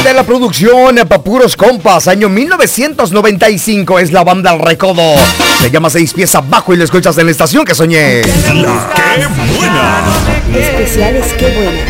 de la producción pa' puros compas, año 1995, es la banda El Recodo. Se llama 6 pies abajo y lo escuchas en la estación que soñé. La que buena. Especiales Qué Buena.